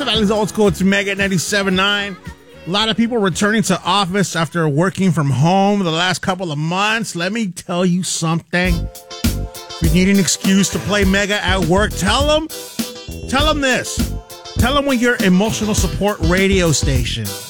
Valley's Old School. It's Mega 97.9. A lot of people returning to office after working from home the last couple of months. Let me tell you something. If you need an excuse to play Mega at work, tell them this. Tell them we're your emotional support radio station.